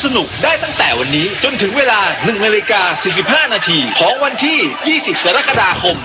นุกได้ตั้งแต่วันนี้จนถึงเวลา 1:45 นาทีของวันที่ 20 กรกฎาคม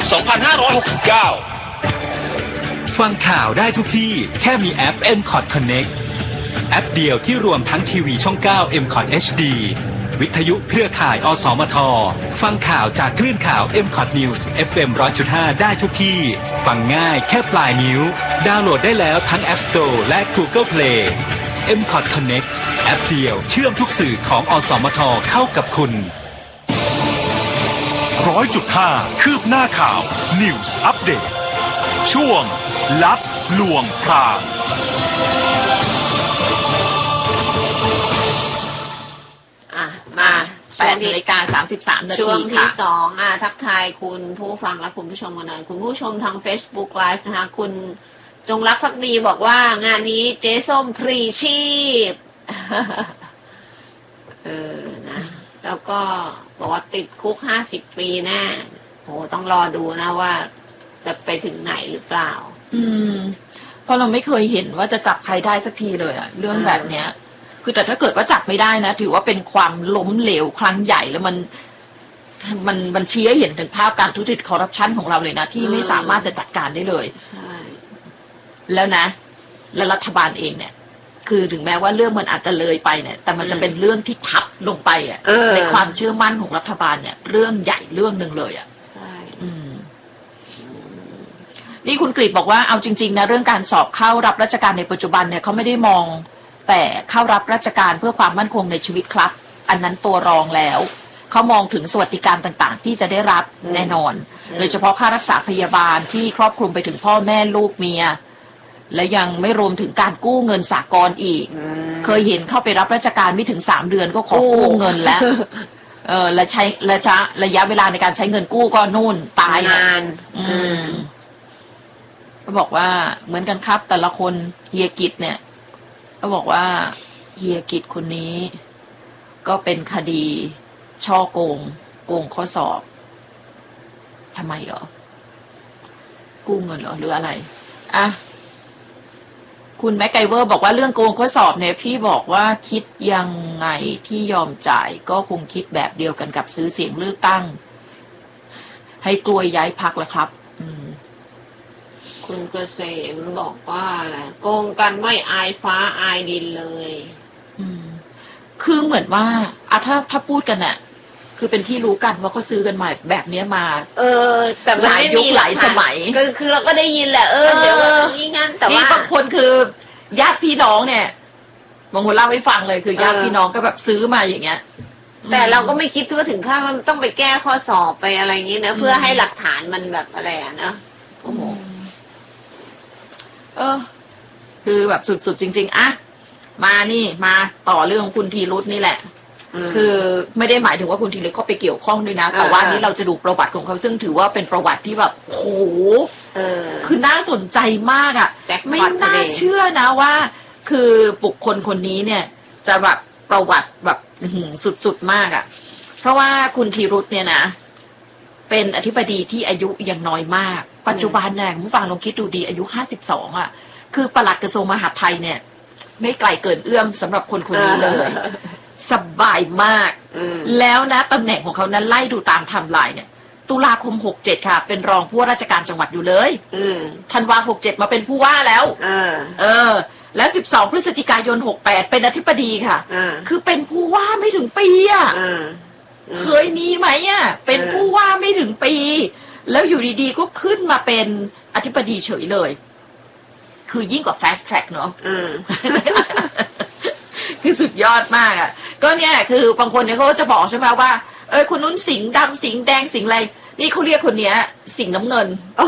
2569 ฟังข่าวได้ทุกที่แค่มีแอป MCOT Connect แอปเดียวที่รวมทั้งทีวีช่อง 9 MCOT HD วิทยุเครือข่ายอสมทฟังข่าวจากคลื่นข่าว MCOT News FM 100.5 ได้ทุกที่ฟังง่ายแค่ปลายนิ้วดาวน์โหลดได้แล้วทั้ง App Store และ Google Play MCOT Connect แอปเดียวเชื่อมทุกสื่อของอสมทเข้ากับคุณ 100.5 คืบหน้าข่าว News Update ช่วงลับลวงพรางมา8:33 นาทีค่ะช่วงที่2ทักทายคุณผู้ฟังและคุณผู้ชมกันหน่อยคุณผู้ชมทาง Facebook Live นะคะคุณจงรักภักดีบอกว่างานนี้เจ๊ส้มพรีชีพนะแล้วก็บอกว่าติดคุก50 ปีแน่โหต้องรอดูนะว่าจะไปถึงไหนหรือเปล่าเพราะเราไม่เคยเห็นว่าจะจับใครได้สักทีเลยอะเรื่องแบบเนี้ยคือแต่ถ้าเกิดว่าจับไม่ได้นะถือว่าเป็นความล้มเหลวครั้งใหญ่แล้วมันชี้ให้เห็นถึงภาพการทุจริตคอร์รัปชันของเราเลยนะที่ไม่สามารถจะจัดการได้เลยใช่แล้วนะและรัฐบาลเองเนี่ยคือถึงแม้ว่าเรื่องมันอาจจะเลยไปเนี่ยแต่มันจะเป็นเรื่องที่ทับลงไปอ่ะในความเชื่อมั่นของรัฐบาลเนี่ยเรื่องใหญ่เรื่องนึงเลยอ่ะใช่นี่คุณกฤษบอกว่าเอาจริงๆนะเรื่องการสอบเข้ารับราชการในปัจจุบันเนี่ยเขาไม่ได้มองแต่เข้ารับราชการเพื่อความมั่นคงในชีวิตครับอันนั้นตัวรองแล้วเขามองถึงสวัสดิการต่างๆที่จะได้รับแน่นอนโดยเฉพาะค่ารักษาพยาบาลที่ครอบคลุมไปถึงพ่อแม่ลูกเมียและยังไม่รวมถึงการกู้เงินสหกรณ์อีกเคยเห็นเข้าไปรับราชการไม่ถึง3 เดือนก็ขอกู้เงินแล้วและใช้ระยะเวลาในการใช้เงินกู้ก็นู่นตายนานก็บอกว่าเหมือนกันครับแต่ละคนเฮียกิจเนี่ยก็บอกว่าเฮียกิจคนนี้ก็เป็นคดีช่อโกงข้อสอบทำไมเหรอกู้เงินเหรอหรืออะไรอ่ะคุณแม็กไกเวอร์บอกว่าเรื่องโกงข้อสอบเนี่ยพี่บอกว่าคิดยังไงที่ยอมจ่ายก็คงคิดแบบเดียวกันกับซื้อเสียงเลือกตั้งให้กลวยย้ายพรรคละครับคุณเกษมบอกว่าอะไรโกงกันไม่อายฟ้าอายดินเลยคือเหมือนว่าถ้าพูดกันน่ะคือเป็นที่รู้กันว่าเขาซื้อกันมาแบบนี้มาแต่หลายยุคหลายสมัยคือเราก็ได้ยินแหละเดี๋ยวนี้งั้นแต่ว่าบางคนคือญาติพี่น้องเนี่ยบางคนเล่าให้ฟังเลยคือญาติพี่น้องก็แบบซื้อมาอย่างเงี้ยแต่เราก็ไม่คิดว่าถึงขั้นว่าต้องไปแก้ข้อสอบไปอะไรอย่างงี้นะเพื่อให้หลักฐานมันแบบอะไรนะโอ้โหคือแบบสุดๆจริงๆอะมาต่อเรื่องคุณธีรุธนี่แหละคือไม่ได้หมายถึงว่าคุณธีรุธเขาไปเกี่ยวข้องด้วยนะแต่ว่านี้เราจะดูประวัติของเขาซึ่งถือว่าเป็นประวัติที่แบบโหคือน่าสนใจมากอ่ะไม่น่าเชื่อนะว่าคือบุคคลคนนี้เนี่ยจะแบบประวัติแบบสุดๆมากอ่ะเพราะว่าคุณธีรุธเนี่ยนะเป็นอธิบดีที่อายุยังน้อยมากปัจจุบันเนี่ยผู้ฟังลองคิดดูดีอายุ52อ่ะคือปลัดกระทรวงมหาดไทยเนี่ยไม่ไกลเกินเอื้อมสำหรับคนคนนี้เลยสบายมากแล้วนะตำแหน่งของเขานั้นไล่ดูตามไทม์ไลน์เนี่ยตุลาคม67ค่ะเป็นรองผู้ว่าราชการจังหวัดอยู่เลยธันวา67มาเป็นผู้ว่าแล้วแล้ว12พฤศจิกายน68เป็นอธิบดีค่ะคือเป็นผู้ว่าไม่ถึงปีอ่ะเคยมีไหมอ่ะเป็นผู้ว่าไม่ถึงปีแล้วอยู่ดีๆก็ขึ้นมาเป็นอธิบดีเฉยเลยคือยิ่งกว่า fast track เนาะคือสุดยอดมากอ่ะก็เนี่ยคือบางคนเนี่ยเขาจะบอกใช่ไหมว่าคนนู้นสิงห์ดำสิงห์แดงสิงห์อะไรนี่เขาเรียกคนเนี้ยสิงห์น้ำเงิน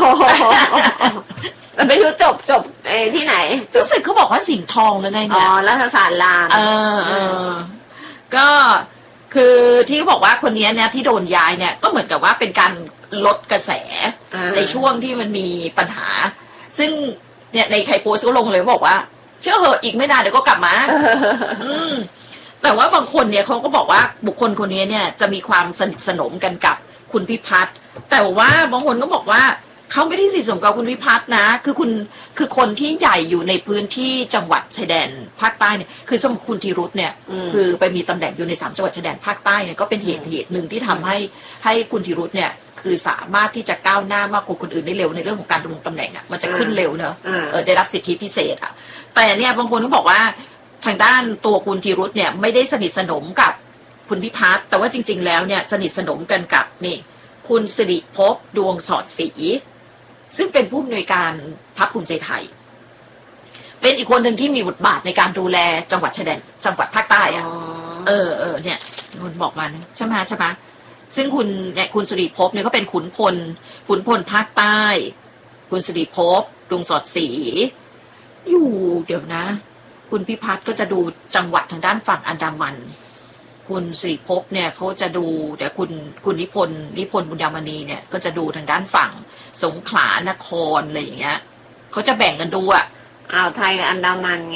ไม่รู้จบที่ไหนรู้สึกเขาบอกว่าสิงห์ทองหรือไงเนี่ยรัฐศาสตร์ลามก็คือที่บอกว่าคนนี้เนี่ยที่โดนย้ายเนี่ยก็เหมือนกับว่าเป็นการลดกระแสในช่วงที่มันมีปัญหาซึ่งเนี่ยในไทยโพสต์ก็ลงเลยบอกว่าเชื่อเหอะอีกไม่นานเดี๋ยวก็กลับมาแต่ว่าบางคนเนี่ยเขาก็บอกว่าบุคคลคนนี้เนี่ยจะมีความสนิทสนมกันกับคุณพิพัฒน์แต่ว่าบางคนก็บอกว่าเขาไม่ได้สนิทสนมกับคุณวิพัฒน์นะคือคนที่ใหญ่อยู่ในพื้นที่จังหวัดชายแดนภาคใต้เนี่ยคือสมคุณธีรุธเนี่ยคือไปมีตำแหน่งอยู่ใน3จังหวัดชายแดนภาคใต้เนี่ยก็เป็นเหตุหนึ่งที่ทำให้คุณธีรุธเนี่ยคือสามารถที่จะก้าวหน้ามากกว่าคนอื่นได้เร็วในเรื่องของการดำรงตำแหน่งอ่ะมันจะขึ้นเร็วเนอะได้รับสิทธิพิเศษอ่ะแต่เนี่ยบางคนก็บอกว่าทางด้านตัวคุณธีรุธเนี่ยไม่ได้สนิทสนมกับคุณพิพัฒน์แต่ว่าจริงๆแล้วเนี่ยสนิทสนมกันกับนี่คุณสิริภพดวงสอดศรีซึ่งเป็นผู้อำนวยการพรรคภูมิใจไทยเป็นอีกคนหนึ่งที่มีบทบาทในการดูแลจังหวัดชายแดนจังหวัดภาคใต้อ่ะเนี่ยคุณบอกมาใช่ไหมซึ่งคุณสิริภพเนี่ยก็เป็นขุนพลภาคใต้คุณสิริภพดวงสอดศรีอยู่เดี๋ยวนะคุณพิพัฒน์ก็จะดูจังหวัดทางด้านฝั่งอันดามันคุณสิริภพเนี่ยเขาจะดูแต่คุณนิพนธ์บุญยามณีเนี่ยก็จะดูทางด้านฝั่งสงขลานครอะไรอย่างเงี้ยเขาจะแบ่งกันดูอ่ะอ่าวไทยกับอันดามัน